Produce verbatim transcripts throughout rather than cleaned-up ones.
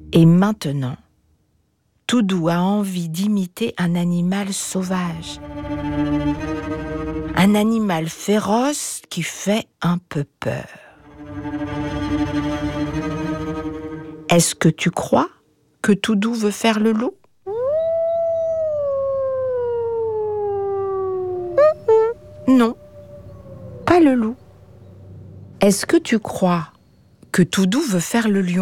Et maintenant, Toudou a envie d'imiter un animal sauvage. Un animal féroce qui fait un peu peur. Est-ce que tu crois que Toudou veut faire le loup ? Non, pas le loup. Est-ce que tu crois que Toudou veut faire le lion ?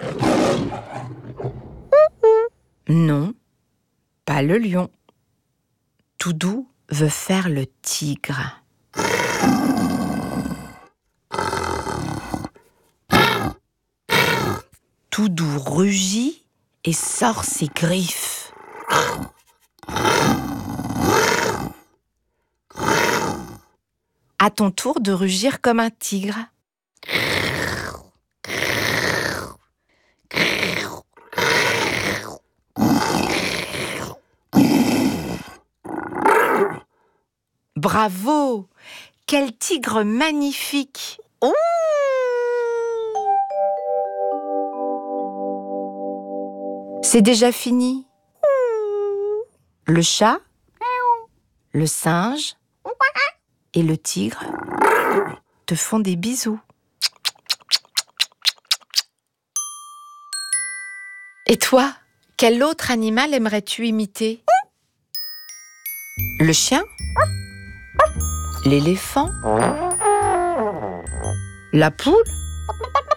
Non, pas le lion. Toudou veut faire le tigre. Toudou rugit et sort ses griffes. À ton tour de rugir comme un tigre. Bravo! Quel tigre magnifique! Ouh! C'est déjà fini. Le chat, le singe et le tigre te font des bisous. Et toi, quel autre animal aimerais-tu imiter ? Le chien ? L'éléphant ? La poule ?